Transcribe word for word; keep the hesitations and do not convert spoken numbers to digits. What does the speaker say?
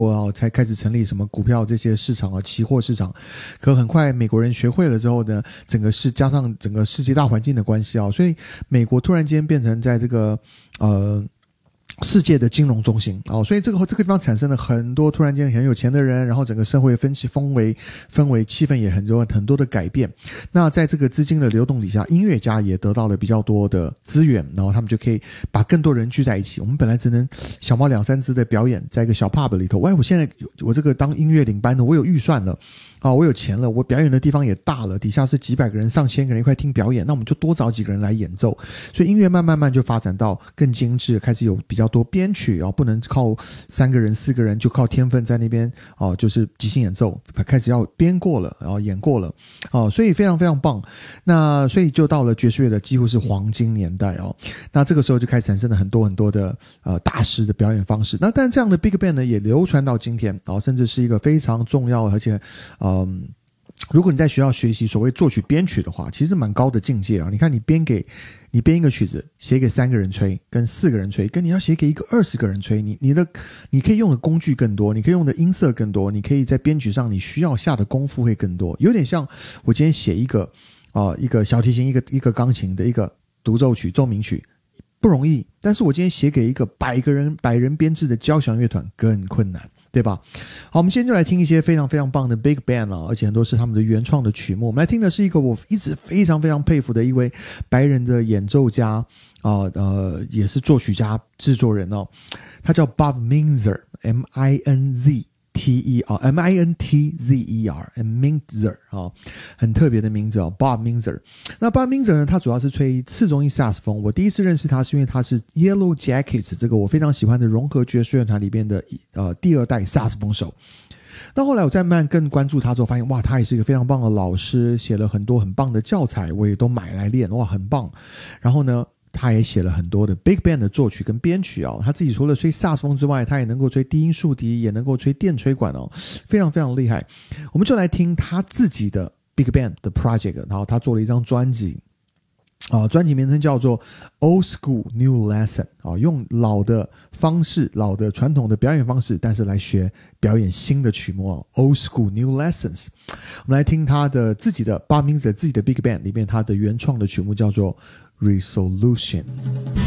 我才开始成立什么股票这些市场啊，期货市场。可很快美国人学会了之后呢，整个是加上整个世界大环境的关系啊，所以美国突然间变成在这个呃世界的金融中心哦，所以这个这个地方产生了很多突然间很有钱的人，然后整个社会分析氛围氛围气氛也很多很多的改变。那在这个资金的流动底下，音乐家也得到了比较多的资源，然后他们就可以把更多人聚在一起。我们本来只能小猫两三只的表演在一个小 pub 里头，喂，我现在我这个当音乐领班的，我有预算了啊，我有钱了，我表演的地方也大了，底下是几百个人上千个人一块听表演，那我们就多找几个人来演奏。所以音乐慢慢慢就发展到更精致，开始有比较多编曲啊，不能靠三个人四个人就靠天分在那边哦、啊，就是即兴演奏，开始要编过了，然后演过了哦、啊，所以非常非常棒。那所以就到了爵士乐的几乎是黄金年代哦。那这个时候就开始产生了很多很多的呃大师的表演方式。那但这样的 Big Band 呢也流传到今天啊，甚至是一个非常重要而且嗯。如果你在学校学习所谓作曲编曲的话，其实蛮高的境界啊。你看你编给你编一个曲子，写给三个人吹，跟四个人吹，跟你要写给一个二十个人吹，你你的你可以用的工具更多，你可以用的音色更多，你可以在编曲上你需要下的功夫会更多。有点像我今天写一个啊、呃、一个小提琴一个一个钢琴的一个独奏曲奏鸣曲不容易，但是我今天写给一个百个人百人编制的交响乐团更困难。对吧？好，我们今天就来听一些非常非常棒的 Big Band 啊，而且很多是他们的原创的曲目。我们来听的是一个我一直非常非常佩服的一位白人的演奏家啊，呃，也是作曲家、制作人哦，他叫 Bob Minzer M I N Z T E R M I N T Z E R Minzer 啊，很特别的名字哦 Bob Minzer。那 Bob Minzer 呢，他主要是吹次中音萨克斯风。我第一次认识他是因为他是 Yellow Jackets 这个我非常喜欢的融合爵士乐团里边的呃第二代萨克斯风手。那后来我再慢慢更关注他之后，发现哇，他也是一个非常棒的老师，写了很多很棒的教材，我也都买来练，哇，很棒。然后呢，他也写了很多的 Big Band 的作曲跟编曲哦，他自己除了吹萨克斯风之外，他也能够吹低音竖笛，也能够吹电吹管哦，非常非常厉害。我们就来听他自己的 Big Band 的 project， 然后他做了一张专辑啊，专辑名称叫做 Old School New Lesson 啊，用老的方式、老的传统的表演方式，但是来学表演新的曲目啊 ，Old School New Lessons。我们来听他的自己的Bob Minzer自己的 Big Band 里面他的原创的曲目叫做 Resolution。